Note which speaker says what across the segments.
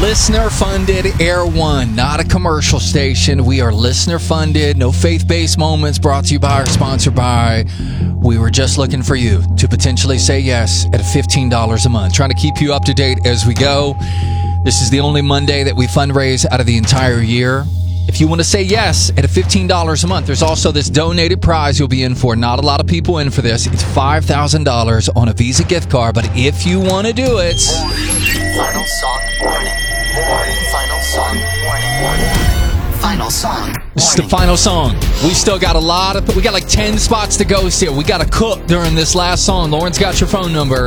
Speaker 1: Listener-funded Air One, not a commercial station. We are listener-funded, no faith-based moments, brought to you by or sponsored by. We were just looking for you to potentially say yes at $15 a month. Trying to keep you up to date as we go. This is the only Monday that we fundraise out of the entire year. If you want to say yes at $15 a month, there's also this donated prize you'll be in for. Not a lot of people in for this. It's $5,000 on a Visa gift card, but if you want to do it...
Speaker 2: Final song warning. Final song warning. Final song.
Speaker 1: This is the final song. We still got we got like 10 spots to go still. We got to cook during this last song. Lauren's got your phone number.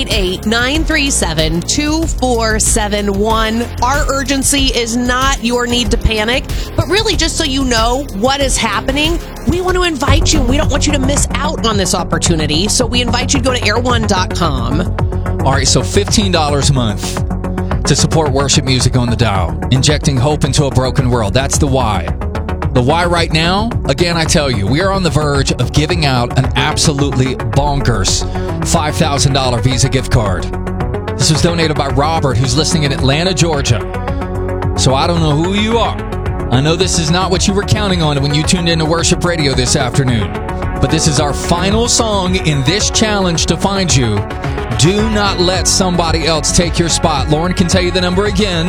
Speaker 3: 888-937-2471. Our urgency is not your need to panic, but really just so you know what is happening, we want to invite you. We don't want you to miss out on this opportunity, so we invite you to go to air1.com.
Speaker 1: All right, so $15 a month to support worship music on the dial, injecting hope into a broken world. That's the why. The why right now, again, I tell you, we are on the verge of giving out an absolutely bonkers $5,000 Visa gift card. This was donated by Robert, who's listening in Atlanta, Georgia. So I don't know who you are. I know this is not what you were counting on when you tuned into Worship Radio this afternoon. But this is our final song in this challenge to find you. Do not let somebody else take your spot. Lauren can tell you the number again.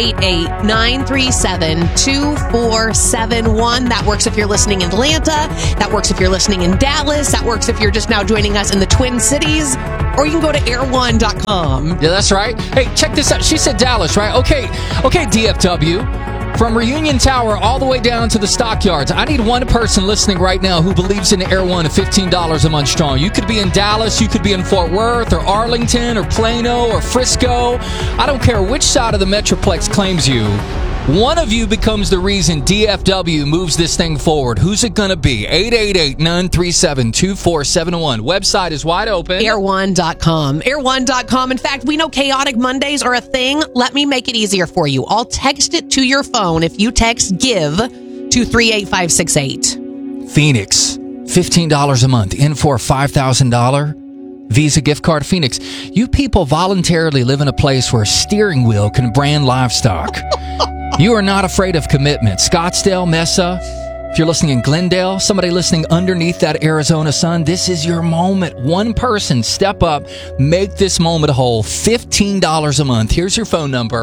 Speaker 3: 888-937-2471. That works if you're listening in Atlanta. That works if you're listening in Dallas. That works if you're just now joining us in the Twin Cities. Or you can go to air1.com.
Speaker 1: Yeah, that's right. Hey, check this out. She said Dallas, right? Okay, DFW. From Reunion Tower all the way down to the Stockyards, I need one person listening right now who believes in Air One at $15 a month strong. You could be in Dallas, you could be in Fort Worth, or Arlington, or Plano, or Frisco. I don't care which side of the Metroplex claims you. One of you becomes the reason DFW moves this thing forward. Who's it going to be? 888-937-2471. Website is wide open.
Speaker 3: Air1.com. Air1.com. In fact, we know chaotic Mondays are a thing. Let me make it easier for you. I'll text it to your phone if you text GIVE to 38568.
Speaker 1: Phoenix, $15 a month. In for a $5,000 Visa gift card. Phoenix, you people voluntarily live in a place where a steering wheel can brand livestock. You are not afraid of commitment. Scottsdale, Mesa, if you're listening in Glendale, somebody listening underneath that Arizona sun, this is your moment. One person, step up, make this moment whole. $15 a month. Here's your phone number.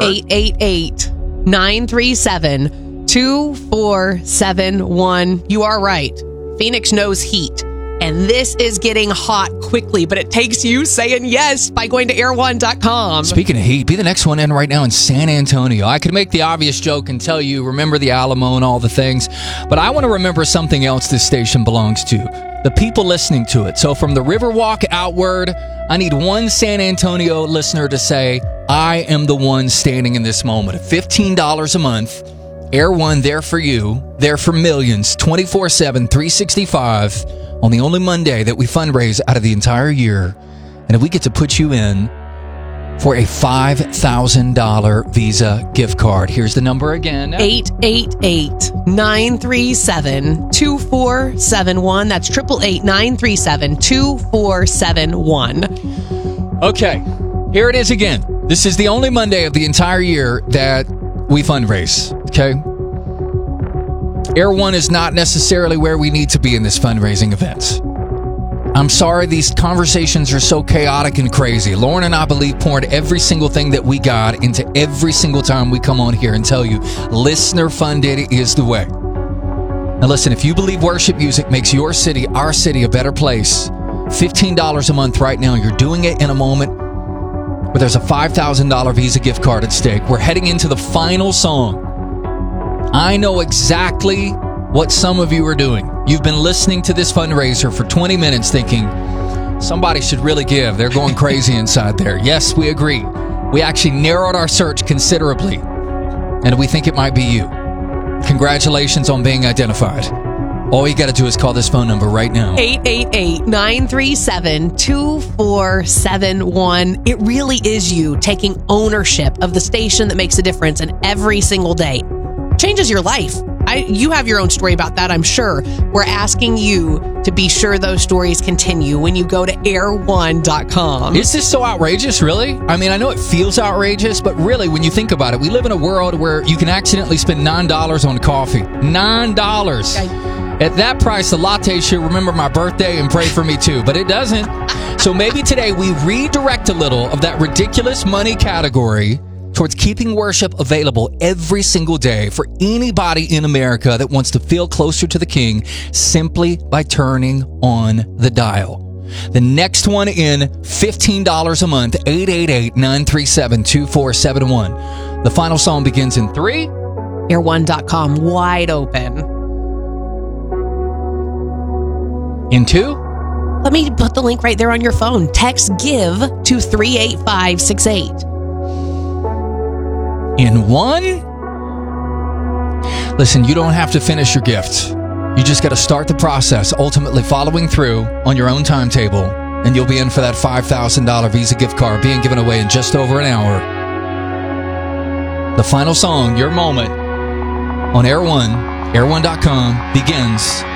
Speaker 3: 888-937-2471. You are right. Phoenix knows heat. And this is getting hot quickly, but it takes you saying yes by going to air1.com.
Speaker 1: Speaking of heat, be the next one in right now in San Antonio. I could make the obvious joke and tell you, remember the Alamo and all the things, but I want to remember something else this station belongs to. The people listening to it. So from the Riverwalk outward, I need one San Antonio listener to say, I am the one standing in this moment. $15 a month. Air One, there for you, there for millions, 24/7, 365. On the only Monday that we fundraise out of the entire year. And if we get to put you in for a $5,000 Visa gift card. Here's the number again.
Speaker 3: 888-937-2471. That's 888-937-2471.
Speaker 1: Okay, here it is again. This is the only Monday of the entire year that we fundraise, okay? Air One is not necessarily where we need to be in this fundraising event. I'm sorry these conversations are so chaotic and crazy. Lauren and I believe pouring every single thing that we got into every single time we come on here and tell you listener funded is the way. Now listen, if you believe worship music makes your city, our city, a better place, $15 a month right now, you're doing it in a moment where there's a $5,000 Visa gift card at stake. We're heading into the final song. I know exactly what some of you are doing. You've been listening to this fundraiser for 20 minutes thinking, somebody should really give. They're going crazy inside there. Yes, we agree. We actually narrowed our search considerably, and we think it might be you. Congratulations on being identified. All you got to do is call this phone number right now.
Speaker 3: 888-937-2471. It really is you taking ownership of the station that makes a difference in every single day. Changes your life. You have your own story about that, I'm sure. We're asking you to be sure those stories continue when you go to air1.com.
Speaker 1: Is this so outrageous, really? I mean, I know it feels outrageous, but really, when you think about it, we live in a world where you can accidentally spend $9 on coffee. $9. At that price, the latte should remember my birthday and pray for me too, but it doesn't. So maybe today we redirect a little of that ridiculous money category towards keeping worship available every single day for anybody in America that wants to feel closer to the King simply by turning on the dial. The next one in, $15 a month, 888-937-2471. The final song begins in 3.
Speaker 3: Air1.com, wide open.
Speaker 1: In 2.
Speaker 3: Let me put the link right there on your phone. Text GIVE to 38568.
Speaker 1: In 1. Listen, you don't have to finish your gift. You just got to start the process, ultimately following through on your own timetable, and you'll be in for that $5,000 Visa gift card being given away in just over an hour. The final song, your moment, on Air 1, air1.com, begins